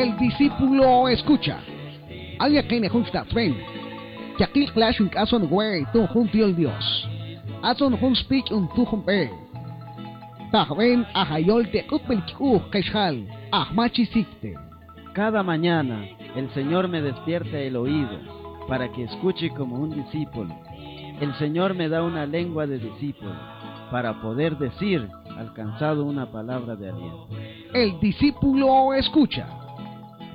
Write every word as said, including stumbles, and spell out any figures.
El discípulo escucha. Alguien que necesita tren. Que aquí clash un caso en güey, tú junto al Dios. Azon hun speech un tu humpe. Tajben ajayol te kupelkiu kaishal. Ahmachi sikte. Cada mañana el Señor me despierta el oído para que escuche como un discípulo. El Señor me da una lengua de discípulo para poder decir alcanzado una palabra de aliento. El discípulo escucha.